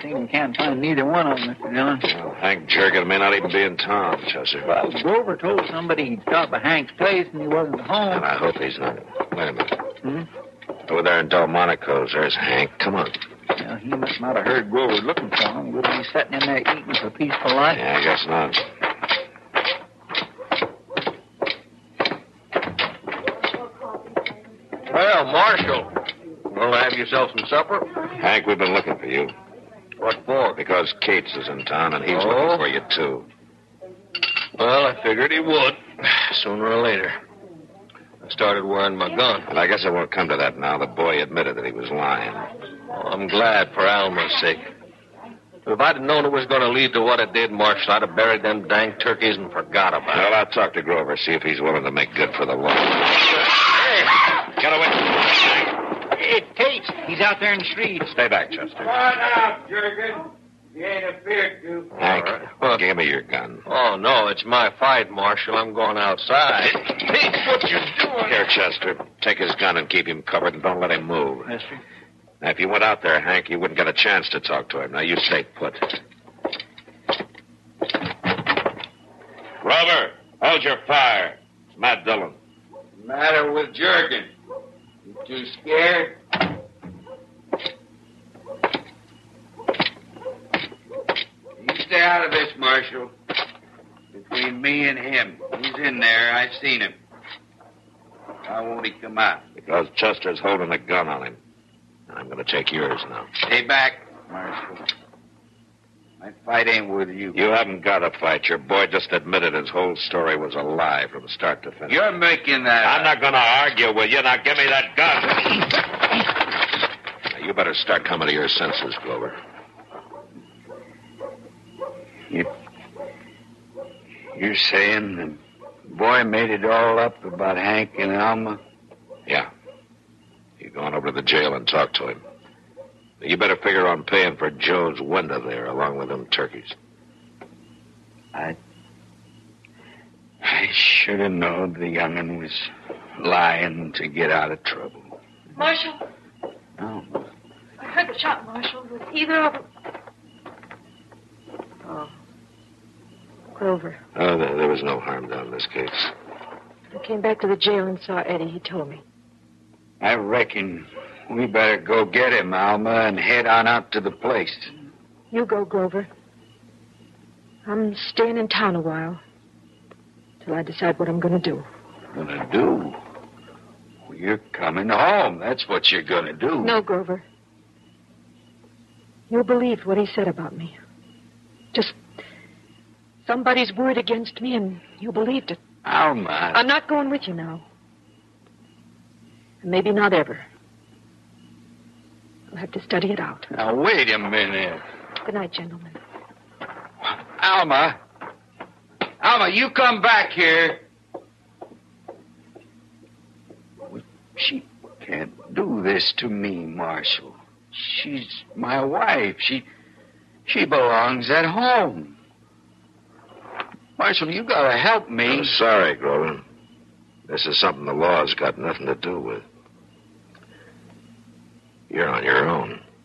seen him. Can't find neither one of them, Mr. Dillon. Well, Hank Jerkin may not even be in town, Chester. Well, Grover told somebody he'd stop at Hank's place and he wasn't home. And I hope he's not. Wait a minute. Over there in Delmonico's, there's Hank. Come on. Well, he must not have heard Grover looking for him. Would he be sitting in there eating for peaceful life? Yeah, I guess not. Well, Marshal, want to have yourself some supper? Hank, we've been looking for you. What for? Because Cates is in town, and he's looking for you, too. Well, I figured he would, sooner or later. I started wearing my gun. And I guess it won't come to that now. The boy admitted that he was lying. Oh, I'm glad for Alma's sake. But if I'd known it was going to lead to what it did, Marshal, I'd have buried them dang turkeys and forgot about it. Well, I'll talk to Grover, see if he's willing to make good for the law. Hey! Get away. It's Cates. He's out there in the street. Stay back, Chester. Come on out, Jerkin. You ain't afeard to. Hank, Well, give me your gun. Oh, no, it's my fight, Marshal. I'm going outside. Hey, what you doing? Here, Chester. Take his gun and keep him covered and don't let him move. Yes, sir. Now, if you went out there, Hank, you wouldn't get a chance to talk to him. Now, you stay put. Grover, hold your fire. It's Matt Dillon. What's the matter with Jerkin? You too scared? You stay out of this, Marshal. Between me and him. He's in there. I've seen him. Why won't he come out? Because Chester's holding a gun on him. I'm going to take yours now. Stay back, Marshal. My fight ain't with you. You haven't got to fight. Your boy just admitted his whole story was a lie from start to finish. You're making that I'm up. not going to argue with you. Now, give me that gun. Now, you better start coming to your senses, Grover. You're saying the boy made it all up about Hank and Alma? Yeah. You go on over to the jail and talk to him. You better figure on paying for Joe's window there, along with them turkeys. I should have known the young'un was lying to get out of trouble. Marshal, No. I heard the shot, Marshal. Was either of them... Oh. Grover. Oh, there was no harm done in this case. I came back to the jail and saw Eddie. He told me. I reckon we better go get him, Alma, and head on out to the place. You go, Grover. I'm staying in town a while. Till I decide what I'm going to do. Gonna do? Well, you're coming home. That's what you're gonna do. No, Grover. You believed what he said about me. Just somebody's word against me, and you believed it. Alma. I'm not going with you now. And maybe not ever. I'll have to study it out. Now, wait a minute. Good night, gentlemen. Alma. Alma, you come back here. She can't do this to me, Marshal. She's my wife. She belongs at home. Marshal, you gotta help me. I'm sorry, Grover. This is something the law's got nothing to do with. You're on your own.